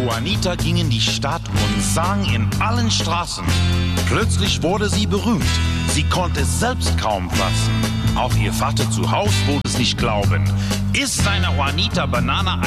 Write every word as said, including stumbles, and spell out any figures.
Juanita ging in die Stadt und sang in allen Straßen. Plötzlich wurde sie berühmt. Sie konnte es selbst kaum fassen. Auch ihr Vater zu Haus wollte es nicht glauben. Ist seine Juanita Banana